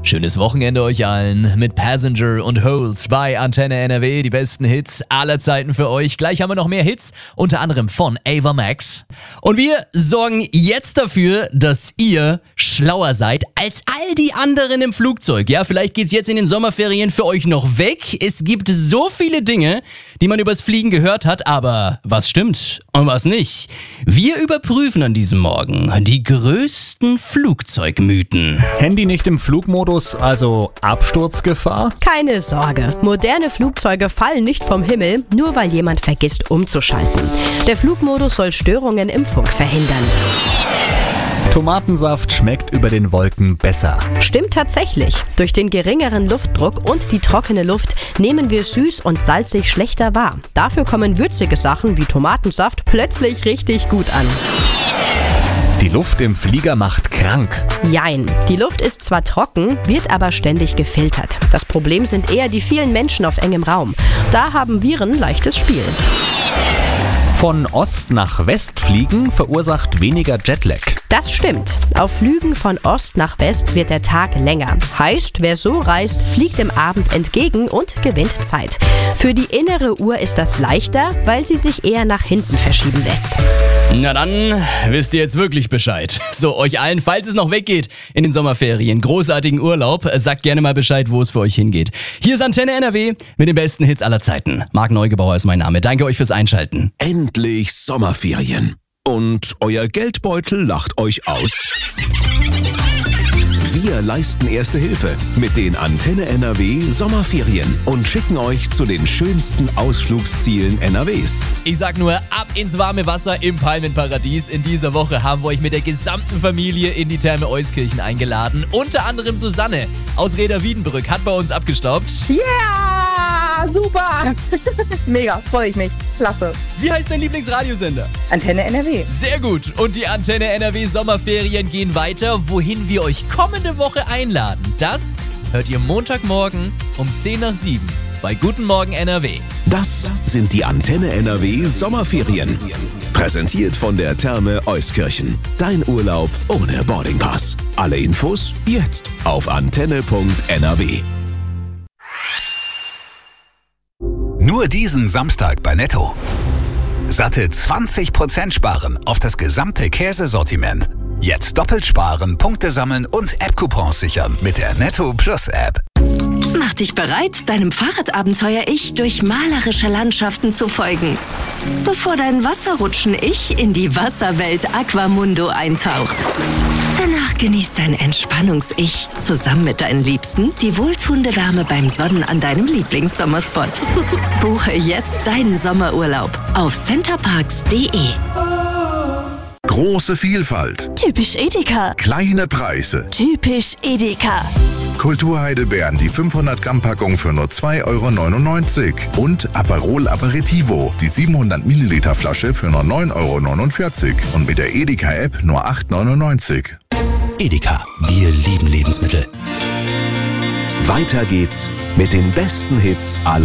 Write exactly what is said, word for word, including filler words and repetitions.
Schönes Wochenende euch allen mit Passenger und Holes bei Antenne N R W. Die besten Hits aller Zeiten für euch. Gleich haben wir noch mehr Hits, unter anderem von Ava Max. Und wir sorgen jetzt dafür, dass ihr schlauer seid als all die anderen im Flugzeug. Ja, vielleicht geht's jetzt in den Sommerferien für euch noch weg. Es gibt so viele Dinge, die man übers Fliegen gehört hat, aber was stimmt und was nicht? Wir überprüfen an diesem Morgen die größten Flugzeugmythen. Handy nicht im Flugmodus, also Absturzgefahr? Keine Sorge, moderne Flugzeuge fallen nicht vom Himmel, nur weil jemand vergisst umzuschalten. Der Flugmodus soll Störungen im Funk verhindern. Tomatensaft schmeckt über den Wolken besser. Stimmt tatsächlich. Durch den geringeren Luftdruck und die trockene Luft nehmen wir süß und salzig schlechter wahr. Dafür kommen würzige Sachen wie Tomatensaft plötzlich richtig gut an. Die Luft im Flieger macht krank. Jein. Die Luft ist zwar trocken, wird aber ständig gefiltert. Das Problem sind eher die vielen Menschen auf engem Raum. Da haben Viren leichtes Spiel. Von Ost nach West fliegen verursacht weniger Jetlag. Das stimmt. Auf Flügen von Ost nach West wird der Tag länger. Heißt, wer so reist, fliegt dem Abend entgegen und gewinnt Zeit. Für die innere Uhr ist das leichter, weil sie sich eher nach hinten verschieben lässt. Na dann wisst ihr jetzt wirklich Bescheid. So, euch allen, falls es noch weggeht in den Sommerferien, großartigen Urlaub, sagt gerne mal Bescheid, wo es für euch hingeht. Hier ist Antenne N R W mit den besten Hits aller Zeiten. Marc Neugebauer ist mein Name. Danke euch fürs Einschalten. Endlich Sommerferien. Und euer Geldbeutel lacht euch aus? Wir leisten Erste Hilfe mit den Antenne N R W Sommerferien und schicken euch zu den schönsten Ausflugszielen N R Ws. Ich sag nur, ab ins warme Wasser im Palmenparadies. In dieser Woche haben wir euch mit der gesamten Familie in die Therme Euskirchen eingeladen. Unter anderem Susanne aus Reda-Wiedenbrück hat bei uns abgestaubt. Yeah, super. Mega, freue ich mich. Klasse. Wie heißt dein Lieblingsradiosender? Antenne N R W. Sehr gut. Und die Antenne N R W Sommerferien gehen weiter, wohin wir euch kommende Woche einladen. Das hört ihr Montagmorgen um zehn nach sieben bei Guten Morgen N R W. Das sind die Antenne N R W Sommerferien. Präsentiert von der Therme Euskirchen. Dein Urlaub ohne Boardingpass. Alle Infos jetzt auf antenne punkt n r w. Nur diesen Samstag bei Netto. Satte zwanzig Prozent sparen auf das gesamte Käsesortiment. Jetzt doppelt sparen, Punkte sammeln und App-Coupons sichern mit der Netto Plus App. Mach dich bereit, deinem Fahrradabenteuer-Ich durch malerische Landschaften zu folgen. Bevor dein Wasserrutschen-Ich in die Wasserwelt Aquamundo eintaucht. Danach genießt dein Entspannungs-Ich zusammen mit deinen Liebsten die wohltuende Wärme beim Sonnen an deinem Lieblingssommerspot. Buche jetzt deinen Sommerurlaub auf centerparks punkt de. Große Vielfalt. Typisch Edeka. Kleine Preise. Typisch Edeka. Kulturheidelbeeren, die fünfhundert Gramm Packung für nur zwei Euro neunundneunzig. Und Aperol Aperitivo, die siebenhundert Milliliter Flasche für nur neun Euro neunundvierzig. Und mit der Edeka-App nur acht Euro neunundneunzig. Edeka, wir lieben Lebensmittel. Weiter geht's mit den besten Hits aller